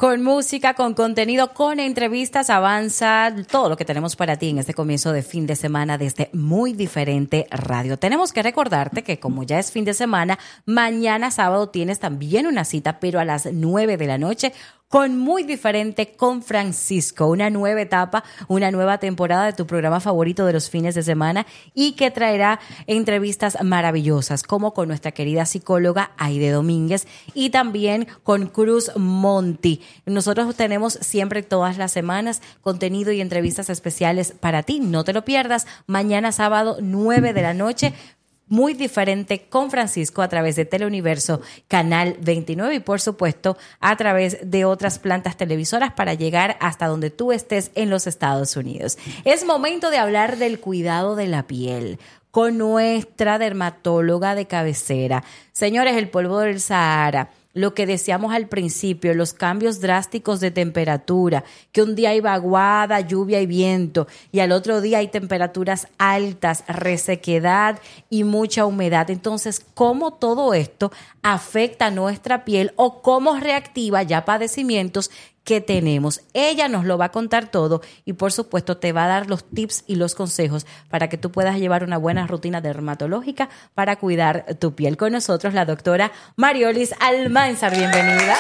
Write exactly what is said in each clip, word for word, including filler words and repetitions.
con música, con contenido, con entrevistas, avanza todo lo que tenemos para ti en este comienzo de fin de semana desde Muy Diferente Radio. Tenemos que recordarte que como ya es fin de semana, mañana sábado tienes también una cita, pero a las nueve de la noche, con Muy Diferente con Francisco, una nueva etapa, una nueva temporada de tu programa favorito de los fines de semana y que traerá entrevistas maravillosas, como con nuestra querida psicóloga Aide Domínguez y también con Cruz Monti. Nosotros tenemos siempre todas las semanas contenido y entrevistas especiales para ti. No te lo pierdas, mañana sábado nueve de la noche. Muy Diferente con Francisco a través de Teleuniverso, Canal veintinueve y por supuesto a través de otras plantas televisoras para llegar hasta donde tú estés en los Estados Unidos. Es momento de hablar del cuidado de la piel con nuestra dermatóloga de cabecera. Señores, el polvo del Sahara, lo que decíamos al principio, los cambios drásticos de temperatura, que un día hay vaguada, lluvia y viento, y al otro día hay temperaturas altas, resequedad y mucha humedad. Entonces, ¿cómo todo esto afecta a nuestra piel o cómo reactiva ya padecimientos que tenemos? Ella nos lo va a contar todo y por supuesto te va a dar los tips y los consejos para que tú puedas llevar una buena rutina dermatológica para cuidar tu piel. Con nosotros la doctora Mariolis Almanzar, bienvenida.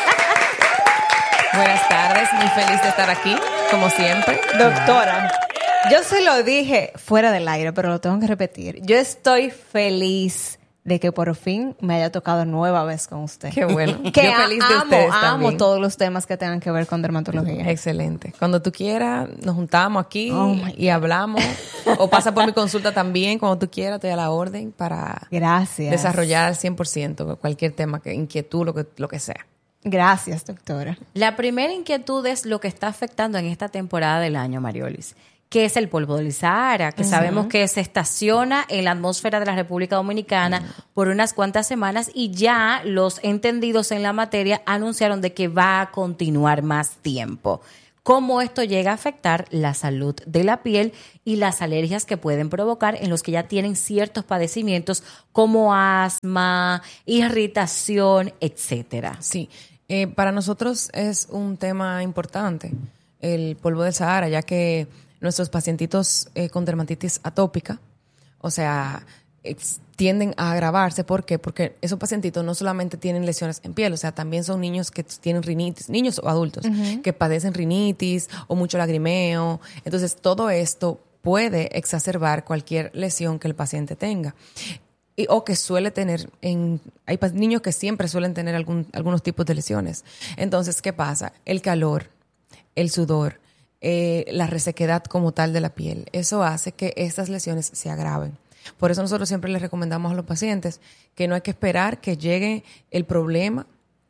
Buenas tardes, muy feliz de estar aquí, como siempre. Doctora, yo se lo dije fuera del aire, pero lo tengo que repetir. Yo estoy feliz de que por fin me haya tocado nueva vez con usted. Qué bueno. Que Yo feliz de amo, ustedes amo también. todos los temas que tengan que ver con dermatología. Excelente. Cuando tú quieras, nos juntamos aquí Oh my y hablamos. O pasa por mi consulta también, cuando tú quieras, estoy a la orden para Gracias. desarrollar al cien por ciento cualquier tema, que inquietud, lo que, lo que sea. Gracias, doctora. La primera inquietud es lo que está afectando en esta temporada del año, Mariolis, que es el polvo del Sahara, que uh-huh. sabemos que se estaciona en la atmósfera de la República Dominicana uh-huh. por unas cuantas semanas y ya los entendidos en la materia anunciaron de que va a continuar más tiempo. Cómo esto llega a afectar la salud de la piel y las alergias que pueden provocar en los que ya tienen ciertos padecimientos como asma, irritación, etcétera. Sí, eh, para nosotros es un tema importante el polvo del Sahara, ya que nuestros pacientitos eh, con dermatitis atópica, o sea, ex, tienden a agravarse. ¿Por qué? Porque esos pacientitos no solamente tienen lesiones en piel, o sea, también son niños que tienen rinitis, niños o adultos, uh-huh. que padecen rinitis o mucho lagrimeo. Entonces, todo esto puede exacerbar cualquier lesión que el paciente tenga. Y, o que suele tener, en, hay niños que siempre suelen tener algún, algunos tipos de lesiones. Entonces, ¿qué pasa? El calor, el sudor, Eh, la resequedad como tal de la piel. Eso hace que estas lesiones se agraven. Por eso nosotros siempre les recomendamos a los pacientes que no hay que esperar que llegue el problema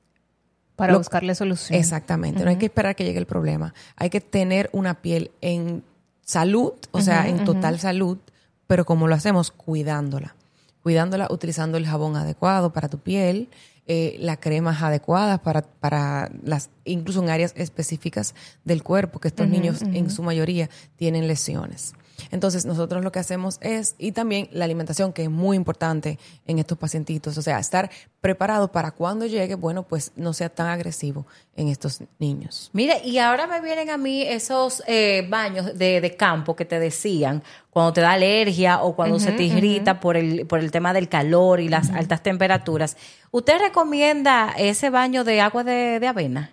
para lo, buscarle solución. Exactamente. Uh-huh. No hay que esperar que llegue el problema. Hay que tener una piel en salud, o uh-huh, sea, en total uh-huh. salud, pero como lo hacemos, cuidándola. Cuidándola utilizando el jabón adecuado para tu piel, Eh, las cremas adecuadas para, para las, incluso en áreas específicas del cuerpo, que estos uh-huh, niños uh-huh. en su mayoría tienen lesiones. Entonces nosotros lo que hacemos es, y también la alimentación, que es muy importante en estos pacientitos, o sea, estar preparado para cuando llegue, bueno, pues no sea tan agresivo en estos niños. Mire, y ahora me vienen a mí esos eh, baños de, de campo que te decían cuando te da alergia o cuando uh-huh, se te irrita uh-huh. por el por el tema del calor y las uh-huh. altas temperaturas. ¿Usted recomienda ese baño de agua de, de avena?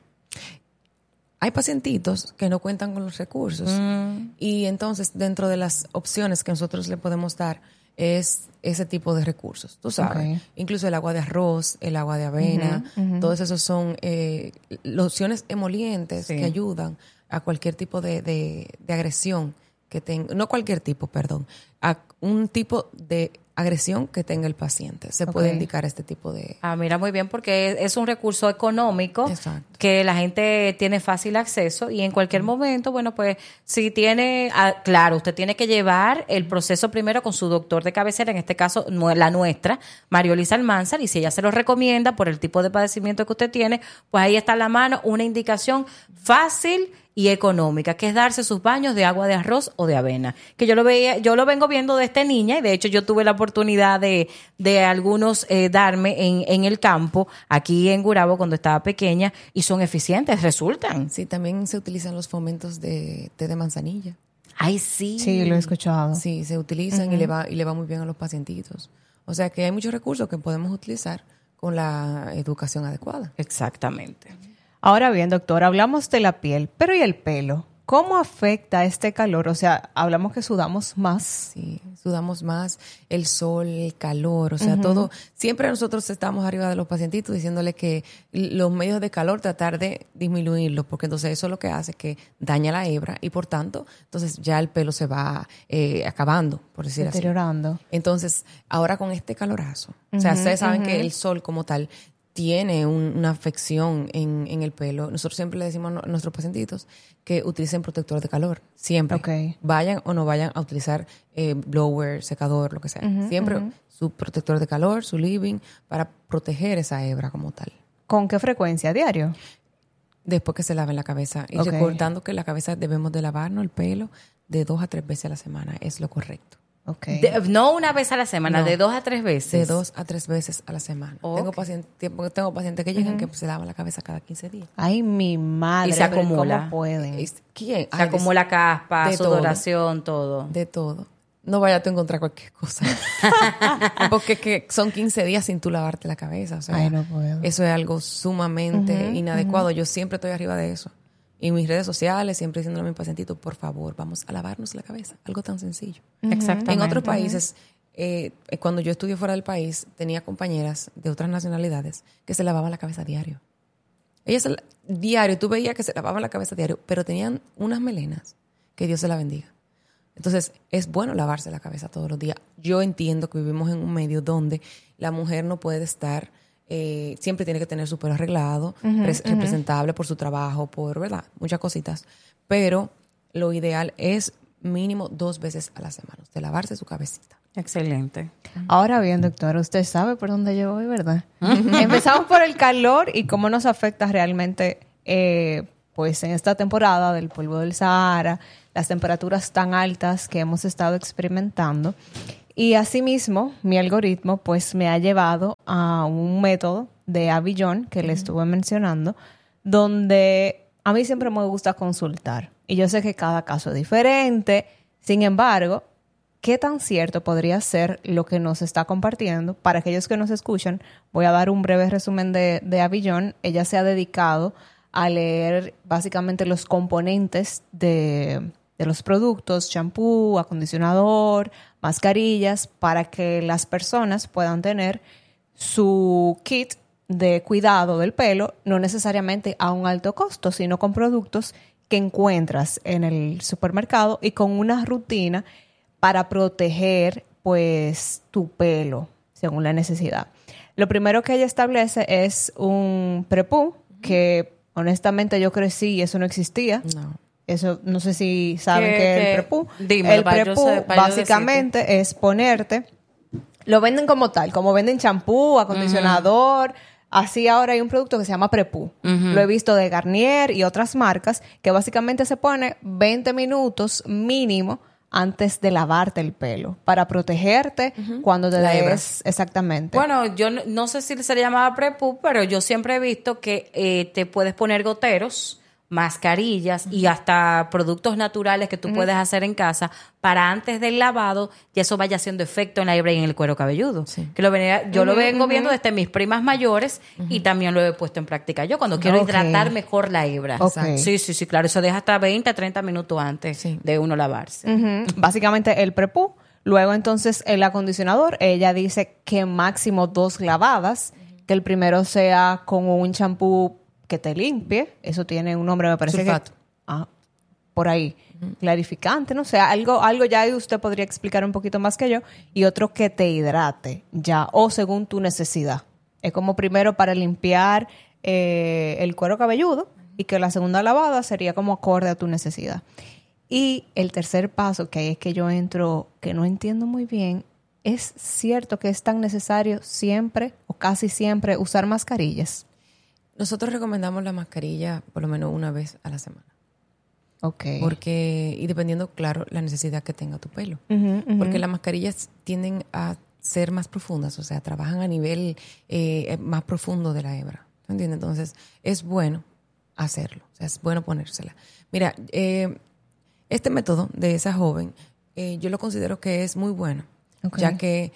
Hay pacientitos que no cuentan con los recursos mm. y entonces dentro de las opciones que nosotros le podemos dar es ese tipo de recursos, tú sabes. Okay. Incluso el agua de arroz, el agua de avena, uh-huh, uh-huh. todos esos son eh, lociones emolientes sí. que ayudan a cualquier tipo de, de, de agresión que tenga, no cualquier tipo, perdón, a un tipo de agresión que tenga el paciente. Se okay. puede indicar este tipo de... Ah, mira, muy bien, porque es un recurso económico Exacto. que la gente tiene fácil acceso y en cualquier mm. momento, bueno, pues si tiene... Ah, claro, usted tiene que llevar el proceso primero con su doctor de cabecera, en este caso la nuestra, Mariolis Almanzar, y si ella se lo recomienda por el tipo de padecimiento que usted tiene, pues ahí está a la mano una indicación fácil y económica, que es darse sus baños de agua de arroz o de avena. Que yo lo veía, yo lo vengo viendo desde niña y de hecho yo tuve la oportunidad de, de algunos eh, darme en, en el campo, aquí en Gurabo cuando estaba pequeña, y son eficientes, resultan. Sí, también se utilizan los fomentos de té de manzanilla. Ay, sí. Sí, lo he escuchado. Sí, se utilizan uh-huh. y le va y le va muy bien a los pacientitos. O sea que hay muchos recursos que podemos utilizar con la educación adecuada. Exactamente. Ahora bien, doctor, hablamos de la piel, pero ¿y el pelo? ¿Cómo afecta este calor? O sea, hablamos que sudamos más. Sí, sudamos más, el sol, el calor, o sea, uh-huh. todo. Siempre nosotros estamos arriba de los pacientitos diciéndole que los medios de calor tratar de disminuirlos, porque entonces eso lo que hace es que daña la hebra y por tanto, entonces ya el pelo se va eh, acabando, por decir deteriorando. Así. Entonces, ahora con este calorazo, uh-huh, o sea, ustedes saben uh-huh. que el sol como tal tiene un, una afección en, en el pelo. Nosotros siempre le decimos a nuestros pacientitos que utilicen protector de calor. Siempre. Okay. Vayan o no vayan a utilizar eh, blower, secador, lo que sea. Uh-huh, siempre uh-huh. su protector de calor, su leave-in, para proteger esa hebra como tal. ¿Con qué frecuencia? ¿Diario? Después que se laven la cabeza. Y okay. recordando que la cabeza debemos de lavarnos el pelo de dos a tres veces a la semana. Es lo correcto. Okay. De, no una vez a la semana, no, de dos a tres veces. De dos a tres veces a la semana. Okay. Tengo pacientes, tengo pacientes que llegan uh-huh. que se lavan la cabeza cada quince días. Ay, mi madre. Y se acumula. ¿Cómo pueden? ¿Quién? Se Ay, acumula caspa, de sudoración, todo. todo. De todo. No vayas a encontrar cualquier cosa. Porque es que son quince días sin tú lavarte la cabeza. O sea, Ay, no puedo. Eso es algo sumamente uh-huh, inadecuado. Uh-huh. Yo siempre estoy arriba de eso. Y en mis redes sociales, siempre diciéndole a mi pacientito, por favor, vamos a lavarnos la cabeza. Algo tan sencillo. Uh-huh. Exactamente. En otros países, eh, cuando yo estudié fuera del país, tenía compañeras de otras nacionalidades que se lavaban la cabeza diario. Ellas, diario, tú veías que se lavaban la cabeza diario, pero tenían unas melenas, que Dios se la bendiga. Entonces, es bueno lavarse la cabeza todos los días. Yo entiendo que vivimos en un medio donde la mujer no puede estar... Eh, siempre tiene que tener su pelo arreglado, uh-huh, res- uh-huh. representable por su trabajo, por, ¿verdad? Muchas cositas. Pero lo ideal es mínimo dos veces a la semana, usted lavarse su cabecita. Excelente. Ahora bien, doctora, usted sabe por dónde yo voy, ¿verdad? Empezamos por el calor y cómo nos afecta realmente, eh, pues en esta temporada del polvo del Sahara, las temperaturas tan altas que hemos estado experimentando. Y asimismo, mi algoritmo pues me ha llevado a un método de Avillon que uh-huh. le estuve mencionando, donde a mí siempre me gusta consultar. Y yo sé que cada caso es diferente. Sin embargo, ¿qué tan cierto podría ser lo que nos está compartiendo? Para aquellos que nos escuchan, voy a dar un breve resumen de, de Avillon. Ella se ha dedicado a leer básicamente los componentes de... de los productos, champú, acondicionador, mascarillas, para que las personas puedan tener su kit de cuidado del pelo, no necesariamente a un alto costo, sino con productos que encuentras en el supermercado y con una rutina para proteger, pues, tu pelo según la necesidad. Lo primero que ella establece es un prepú, que honestamente yo crecí y eso no existía. No. Eso, no sé si saben qué es el prepú. Dime, el prepú sé, básicamente es ponerte, lo venden como tal, como venden champú, acondicionador, uh-huh. así ahora hay un producto que se llama prepú. Uh-huh. Lo he visto de Garnier y otras marcas, que básicamente se pone veinte minutos mínimo antes de lavarte el pelo, para protegerte uh-huh. cuando te des exactamente. Bueno, yo no, no sé si se le llamaba prepú, pero yo siempre he visto que eh, te puedes poner goteros, mascarillas uh-huh. y hasta productos naturales que tú uh-huh. puedes hacer en casa para antes del lavado y eso vaya haciendo efecto en la hebra y en el cuero cabelludo. Sí. Que lo venía, yo uh-huh. lo vengo uh-huh. viendo desde mis primas mayores uh-huh. y también lo he puesto en práctica yo cuando quiero okay. hidratar mejor la hebra. Okay. Sí, sí, sí, claro. Eso deja hasta veinte a treinta minutos antes sí. de uno lavarse. Uh-huh. Básicamente el prepú. Luego entonces el acondicionador. Ella dice que máximo dos lavadas. Uh-huh. Que el primero sea con un champú que te limpie, eso tiene un nombre, me parece Sulfato. que... Ah, por ahí. Uh-huh. Clarificante, no sé, algo, algo ya usted podría explicar un poquito más que yo, y otro que te hidrate, ya, o según tu necesidad. Es como primero para limpiar eh, el cuero cabelludo, y que la segunda lavada sería como acorde a tu necesidad. Y el tercer paso, que ahí es que yo entro, que no entiendo muy bien, ¿es cierto que es tan necesario siempre, o casi siempre, usar mascarillas? Nosotros recomendamos la mascarilla por lo menos una vez a la semana. Okay. Porque, y dependiendo, claro, la necesidad que tenga tu pelo. Uh-huh, uh-huh. Porque las mascarillas tienden a ser más profundas, o sea, trabajan a nivel eh, más profundo de la hebra. ¿Entiendes? Entonces, es bueno hacerlo. O sea, es bueno ponérsela. Mira, eh, este método de esa joven, eh, yo lo considero que es muy bueno. Okay. Ya que,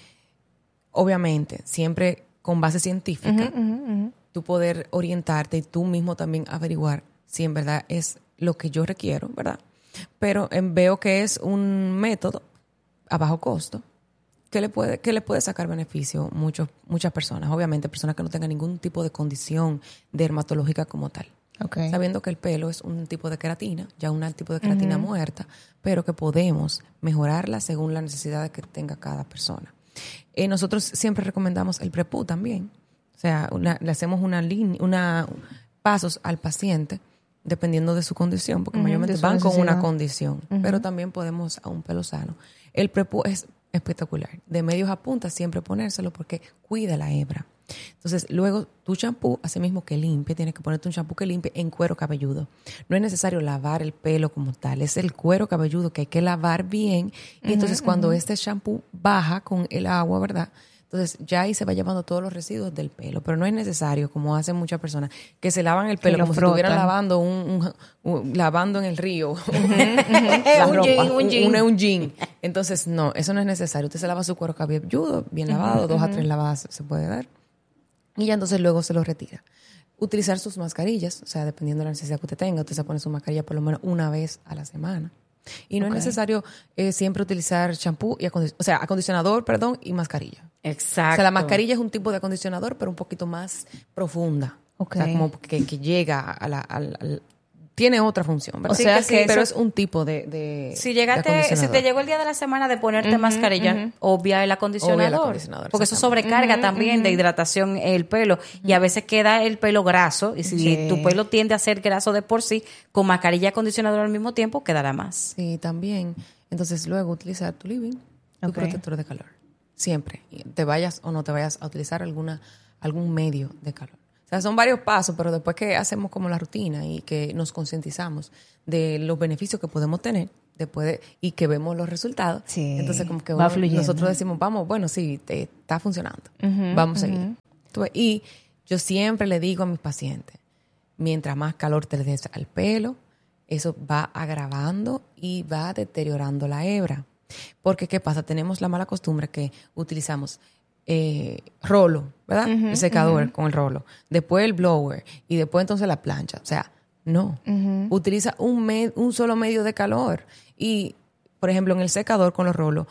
obviamente, siempre con base científica, uh-huh, uh-huh, uh-huh. tú poder orientarte y tú mismo también averiguar si en verdad es lo que yo requiero, ¿verdad? Pero eh, veo que es un método a bajo costo que le puede, que le puede sacar beneficio a muchos, muchas personas. Obviamente, personas que no tengan ningún tipo de condición dermatológica como tal. Okay. Sabiendo que el pelo es un tipo de queratina, ya un tipo de queratina uh-huh. muerta, pero que podemos mejorarla según las necesidades que tenga cada persona. Eh, nosotros siempre recomendamos el prepú también. O sea, una, le hacemos una línea, una pasos al paciente dependiendo de su condición, porque uh-huh, mayormente van con una condición, uh-huh. pero también podemos a un pelo sano. El prepú es espectacular. De medios a puntas siempre ponérselo porque cuida la hebra. Entonces, luego tu champú, así mismo que limpie, tienes que ponerte un champú que limpie en cuero cabelludo. No es necesario lavar el pelo como tal, es el cuero cabelludo que hay que lavar bien. Y uh-huh, entonces, cuando uh-huh. este champú baja con el agua, ¿verdad? Entonces, ya ahí se va llevando todos los residuos del pelo. Pero no es necesario, como hacen muchas personas, que se lavan el pelo como frotan. Si estuvieran lavando un, un, un, lavando en el río. Uh-huh, uh-huh. un jean, un jean. Un, un jean. Entonces, no, eso no es necesario. Usted se lava su cuero cabelludo, bien lavado, uh-huh, dos uh-huh. a tres lavadas se puede dar. Y ya entonces luego se lo retira. Utilizar sus mascarillas, o sea, dependiendo de la necesidad que usted tenga, usted se pone su mascarilla por lo menos una vez a la semana. Y no okay. es necesario eh, siempre utilizar champú, y acondicion- o sea, acondicionador, perdón, y mascarilla. Exacto. O sea, la mascarilla es un tipo de acondicionador, pero un poquito más profunda. Okay. O sea, como que, que llega a la... A la, a la tiene otra función, ¿verdad? O sea, sí, que pero eso, es un tipo de, de si llegaste, de si te llegó el día de la semana de ponerte uh-huh, mascarilla, uh-huh. obvia el acondicionador, obvia el acondicionador porque eso sobrecarga uh-huh, también uh-huh. de hidratación el pelo uh-huh. y a veces queda el pelo graso y si sí. tu pelo tiende a ser graso de por sí, con mascarilla y acondicionador al mismo tiempo quedará más. Sí, también. Entonces luego utilizar tu living, tu okay. protector de calor, siempre. Te vayas o no te vayas a utilizar alguna algún medio de calor. O sea, son varios pasos, pero después que hacemos como la rutina y que nos concientizamos de los beneficios que podemos tener después de, y que vemos los resultados, sí, entonces como que uno, nosotros decimos, vamos, bueno, sí, te, está funcionando, uh-huh, vamos a seguir. Uh-huh. Y yo siempre le digo a mis pacientes, mientras más calor te le des al pelo, eso va agravando y va deteriorando la hebra. Porque, ¿qué pasa? Tenemos la mala costumbre que utilizamos Eh, rolo, ¿verdad? Uh-huh, el secador uh-huh. con el rolo. Después el blower. Y después entonces la plancha. O sea, no. Uh-huh. Utiliza un, med- un solo medio de calor. Y, por ejemplo, en el secador con los rolos,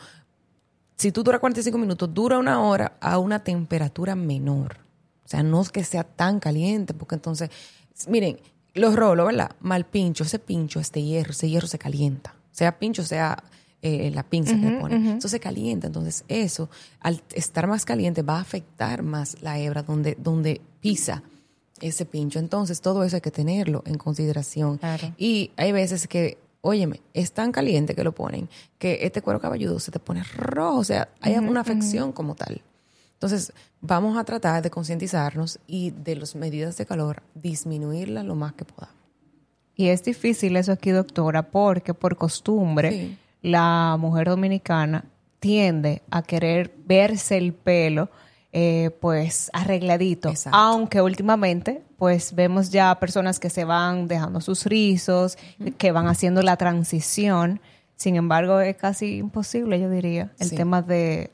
si tú duras cuarenta y cinco minutos, dura una hora a una temperatura menor. O sea, no es que sea tan caliente, porque entonces, miren, los rolos, ¿verdad? Mal pincho, ese pincho, este hierro, ese hierro se calienta. Sea pincho, sea... Eh, la pinza uh-huh, que le ponen. Uh-huh. Eso se calienta. Entonces, eso, al estar más caliente, va a afectar más la hebra donde, donde pisa ese pincho. Entonces, todo eso hay que tenerlo en consideración. Claro. Y hay veces que, óyeme, es tan caliente que lo ponen que este cuero cabelludo se te pone rojo. O sea, hay uh-huh, una afección uh-huh. como tal. Entonces, vamos a tratar de concientizarnos y de las medidas de calor, disminuirlas lo más que podamos. Y es difícil eso aquí, doctora, porque por costumbre... Sí. La mujer dominicana tiende a querer verse el pelo eh, pues arregladito. Exacto. Aunque últimamente pues vemos ya personas que se van dejando sus rizos, uh-huh. que van haciendo la transición. Sin embargo, es casi imposible, yo diría, el sí. tema de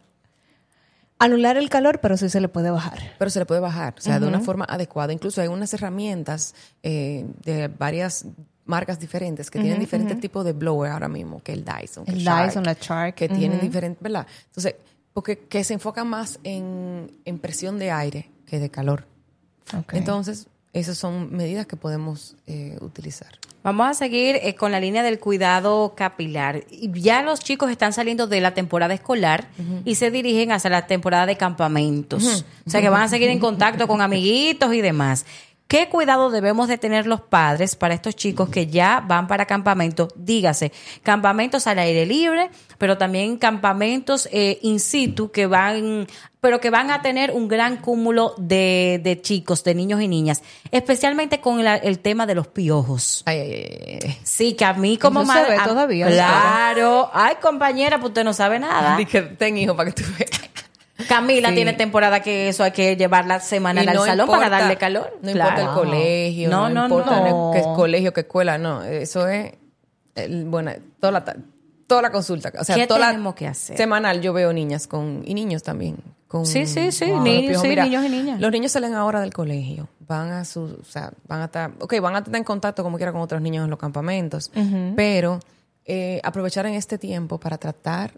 anular el calor, pero sí se le puede bajar. Pero se le puede bajar, o sea, uh-huh. de una forma adecuada. Incluso hay unas herramientas eh, de varias marcas diferentes que uh-huh, tienen diferentes uh-huh. tipos de blower ahora mismo, que el Dyson, que el, el Dyson, Shark, la Shark. Que uh-huh. tienen diferentes, ¿verdad? Entonces, porque que se enfocan más en, en presión de aire que de calor. Okay. Entonces, esas son medidas que podemos eh, utilizar. Vamos a seguir eh, con la línea del cuidado capilar. Ya los chicos están saliendo de la temporada escolar uh-huh. y se dirigen hacia la temporada de campamentos. Uh-huh. O sea, que van a seguir en contacto con amiguitos y demás. ¿Qué cuidado debemos de tener los padres para estos chicos que ya van para campamentos? Dígase, campamentos al aire libre, pero también campamentos eh, in situ que van, pero que van a tener un gran cúmulo de, de chicos, de niños y niñas, especialmente con la, el tema de los piojos. Ay, ay, ay, ay. Sí, que a mí como Eso se madre... ve a- todavía, Claro. Ay, compañera, pues usted no sabe nada. Di que ten hijo para que tú veas. Camila Sí. tiene temporada que eso hay que llevarla semanal Y al no salón importa- para darle calor. No Claro. importa el colegio, No, no, no, importa no. qué colegio, qué escuela, no. Eso es, el- bueno, toda la, ta- toda la consulta. O sea, ¿Qué toda la- tenemos que hacer? Semanal yo veo niñas con y niños también. Con, Sí, sí, sí, con niños, piojos. sí, Mira, niños y niñas. Los niños salen ahora del colegio, van a su, o sea, van a estar, ok, van a estar en contacto como quiera con otros niños en los campamentos, pero eh, aprovechar en este tiempo para tratar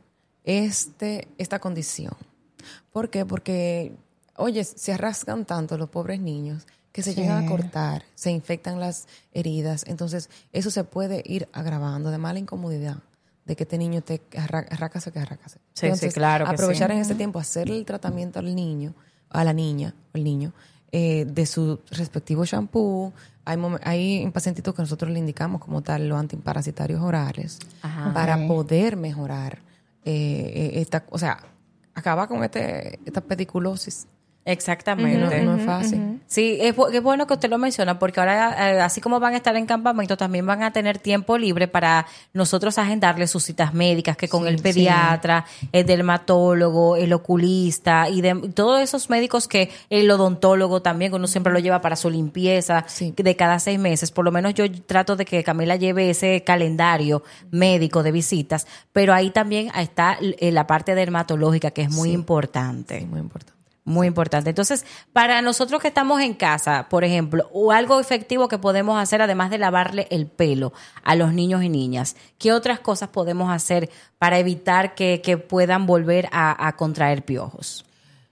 este, esta condición. ¿Por qué? Porque, oye, se rascan tanto los pobres niños que se Sí. llegan a cortar, se infectan las heridas, entonces eso se puede ir agravando de mala incomodidad, de que este niño te arra- arrácase que arrácase. Sí, Entonces, sí, claro que aprovechar sí. en este tiempo, hacerle el tratamiento al niño, a la niña, al niño, eh, de su respectivo shampoo. Hay, mom- hay pacientitos que nosotros le indicamos como tal los antiparasitarios orales Ajá. para Ok. poder mejorar eh, eh, esta, o sea, acabar con este, esta pediculosis. Exactamente. No, no es fácil. Sí, es, bu- es bueno que usted lo menciona porque ahora, eh, así como van a estar en campamento, también van a tener tiempo libre para nosotros agendarle sus citas médicas, que con Sí, el pediatra, el dermatólogo, el oculista y de, todos esos médicos que el odontólogo también, que uno siempre lo lleva para su limpieza Sí. de cada seis meses. Por lo menos yo trato de que Camila lleve ese calendario médico de visitas, pero ahí también está eh, la parte dermatológica que es muy Sí. importante. Sí, muy importante. Muy importante. Entonces, para nosotros que estamos en casa, por ejemplo, o algo efectivo que podemos hacer, además de lavarle el pelo a los niños y niñas, ¿qué otras cosas podemos hacer para evitar que, que puedan volver a, a contraer piojos?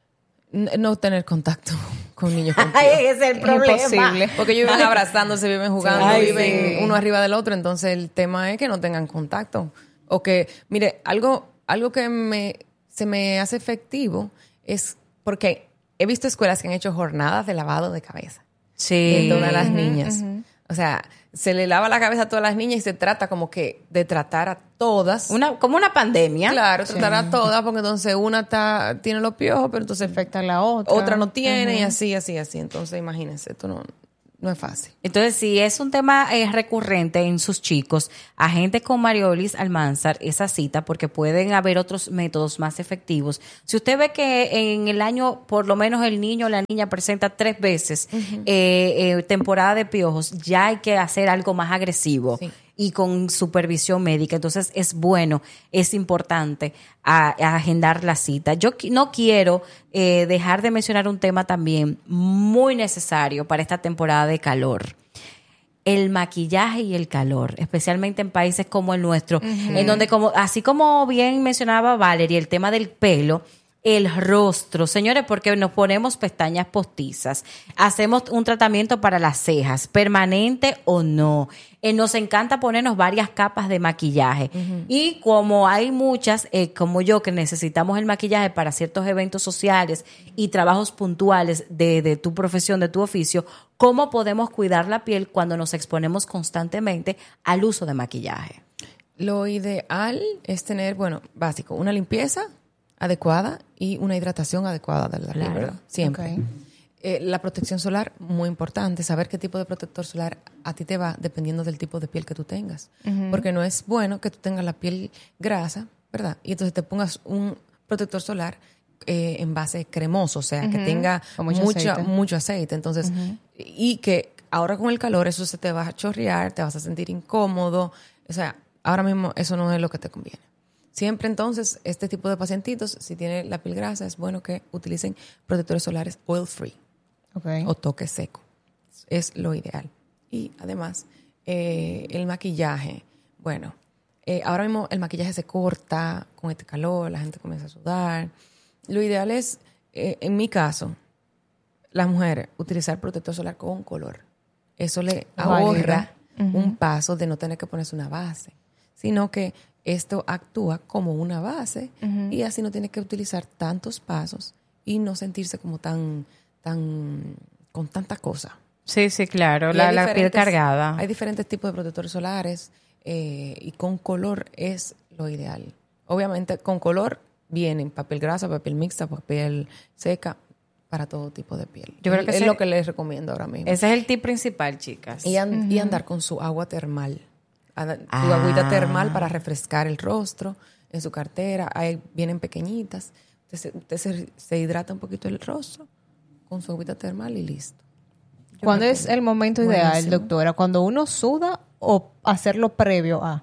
N- No tener contacto con niños con Ay, piojos. ese es el problema. Imposible. Porque ellos viven abrazándose, viven jugando, Ay, viven sí. uno arriba del otro. Entonces, el tema es que no tengan contacto. O que, mire, algo, algo que me, se me hace efectivo es porque he visto escuelas que han hecho jornadas de lavado de cabeza Sí. de todas las niñas. O sea, se le lava la cabeza a todas las niñas y se trata como que de tratar a todas. Una, como una pandemia. Claro, tratar a todas, porque entonces una está, tiene los piojos, pero entonces Afecta a la otra. otra no tiene, y así, así, así. Entonces, imagínense, esto no, no es fácil. Entonces, si es un tema eh, recurrente en sus chicos, agente con Mariolis Almanzar esa cita porque pueden haber otros métodos más efectivos. Si usted ve que en el año, por lo menos el niño o la niña presenta tres veces eh, eh, temporada de piojos, ya hay que hacer algo más agresivo. Sí. Y con supervisión médica. Entonces es bueno, es importante a, a agendar la cita. Yo qui- no quiero eh, dejar de mencionar un tema también muy necesario para esta temporada de calor. El maquillaje y el calor, especialmente en países como el nuestro, en donde como así como bien mencionaba Valerie, el tema del pelo, el rostro, señores, porque nos ponemos pestañas postizas, hacemos un tratamiento para las cejas, permanente o no. Eh, nos encanta ponernos varias capas de maquillaje. Y como hay muchas, eh, como yo, que necesitamos el maquillaje para ciertos eventos sociales y trabajos puntuales de, de tu profesión, de tu oficio, ¿cómo podemos cuidar la piel cuando nos exponemos constantemente al uso de maquillaje? Lo ideal es tener, bueno, básico, una limpieza adecuada y una hidratación adecuada de la piel, Claro. ¿verdad? Siempre. Ok. Eh, la protección solar, muy importante, saber qué tipo de protector solar a ti te va dependiendo del tipo de piel que tú tengas. Porque no es bueno que tú tengas la piel grasa, ¿verdad? Y entonces te pongas un protector solar eh, en base cremoso, o sea, que tenga Con mucho mucha- aceite. mucho aceite. Entonces, y que ahora con el calor eso se te va a chorrear, te vas a sentir incómodo. O sea, ahora mismo eso no es lo que te conviene. Siempre entonces, este tipo de pacientitos, si tiene la piel grasa, es bueno que utilicen protectores solares oil free Ok. o toque seco. Es lo ideal. Y además, eh, el maquillaje. Bueno, eh, ahora mismo el maquillaje se corta con este calor, la gente comienza a sudar. Lo ideal es, eh, en mi caso, las mujeres, utilizar protector solar con color. Eso le Válido. ahorra un paso de no tener que ponerse una base, sino que esto actúa como una base y así no tiene que utilizar tantos pasos y no sentirse como tan, tan, con tanta cosa. Sí, sí, claro, Y la, hay la piel diferentes- cargada. Hay diferentes tipos de protectores solares eh, y con color es lo ideal. Obviamente con color vienen papel grasa, papel mixta, papel seca, para todo tipo de piel. Yo creo es, que es ese- lo que les recomiendo ahora mismo. Ese es el tip principal, chicas. Y, an- y andar con su agua termal. Ada- Su Ah. agüita termal para refrescar el rostro en su cartera. Ahí vienen pequeñitas. Usted, se, usted se- se hidrata un poquito el rostro con su agüita termal y listo. Yo ¿Cuándo creo es que el momento ideal, buenísimo. doctora? ¿Cuando uno suda o hacerlo previo a?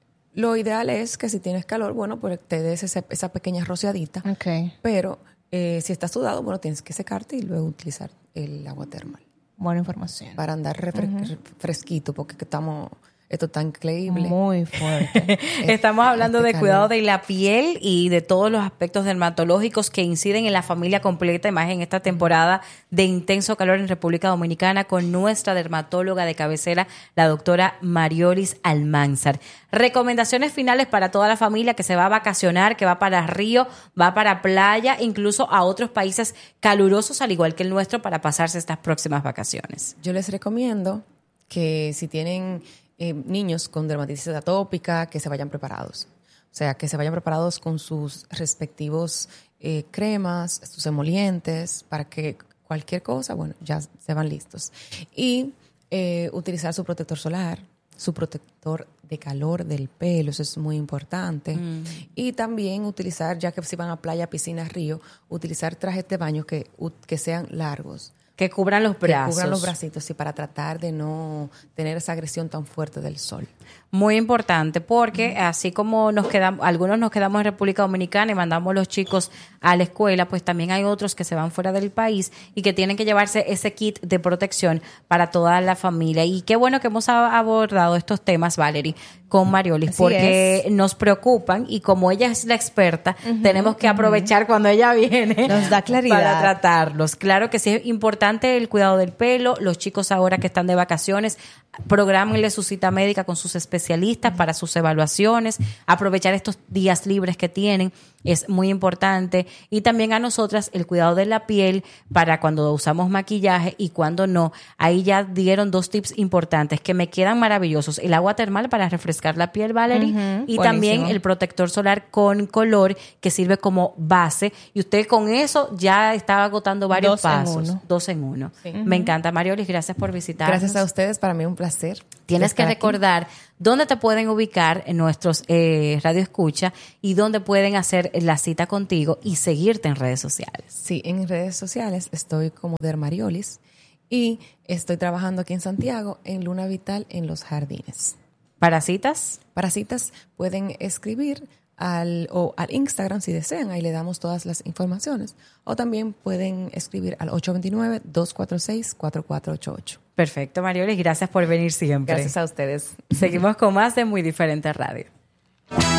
Lo ideal es que si tienes calor, bueno, pues te des ese- esa pequeña rociadita. Ok, Pero eh, si estás sudado, bueno, tienes que secarte y luego utilizar el agua termal buena información. para andar refre- re- fresquito, porque estamos, esto está increíble. Muy fuerte. Estamos hablando este de cuidado calor. de la piel y de todos los aspectos dermatológicos que inciden en la familia completa, y más en esta temporada de intenso calor en República Dominicana, con nuestra dermatóloga de cabecera, la doctora Mariolis Almanzar. Recomendaciones finales para toda la familia que se va a vacacionar, que va para Río, va para playa, incluso a otros países calurosos, al igual que el nuestro, para pasarse estas próximas vacaciones. Yo les recomiendo que si tienen eh, niños con dermatitis atópica, que se vayan preparados. O sea, que se vayan preparados con sus respectivos eh, cremas, sus emolientes, para que cualquier cosa, bueno, ya se van listos. Y eh, utilizar su protector solar, su protector de calor del pelo, eso es muy importante. Mm. Y también utilizar, ya que si van a playa, piscina, río, utilizar trajes de baño que, u- que sean largos. Que cubran los Que brazos. cubran los bracitos, sí, para tratar de no tener esa agresión tan fuerte del sol. Muy importante, porque así como nos quedamos, algunos nos quedamos en República Dominicana y mandamos los chicos a la escuela, pues también hay otros que se van fuera del país y que tienen que llevarse ese kit de protección para toda la familia. Y qué bueno que hemos a- abordado estos temas, Valerie, con Mariolis, Así porque es. nos preocupan y como ella es la experta, tenemos que aprovechar cuando ella viene Nos da claridad. para tratarlos. Claro que sí es importante el cuidado del pelo. Los chicos ahora que están de vacaciones, prográmenle su cita médica con sus especialistas para sus evaluaciones, aprovechar estos días libres que tienen, es muy importante. Y también a nosotras el cuidado de la piel para cuando usamos maquillaje y cuando no. Ahí ya dieron dos tips importantes que me quedan maravillosos. El agua termal para refrescar la piel, Valerie, Ujú, y buenísimo. también el protector solar con color que sirve como base. Y usted con eso ya estaba agotando varios Dos en pasos. uno. Dos en uno. Me encanta, Mariolis. Gracias por visitarnos. Gracias a ustedes, para mí un placer. Tienes que estar aquí. recordar dónde te pueden ubicar en nuestros eh, Radio Escucha y dónde pueden hacer la cita contigo y seguirte en redes sociales. Sí, en redes sociales estoy como Dermariolis y estoy trabajando aquí en Santiago en Luna Vital en Los Jardines. Para citas, Para citas pueden escribir al, o al Instagram si desean, ahí le damos todas las informaciones. O también pueden escribir al ocho dos nueve, dos cuatro seis, cuatro cuatro ocho ocho. perfecto, Mariolis. Gracias por venir siempre. Gracias a ustedes. Seguimos con más de Muy Diferente Radio.